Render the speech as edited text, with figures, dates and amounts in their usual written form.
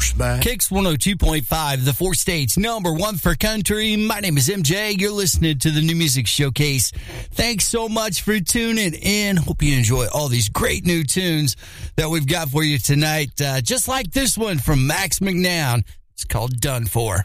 horseback. Kicks 102.5, the 4 states number 1 for country. My name is MJ. You're listening to the New Music Showcase. Thanks so much for tuning in. Hope you enjoy all these great new tunes that we've got for you tonight. Just like this one from Max McNown. It's called Done For.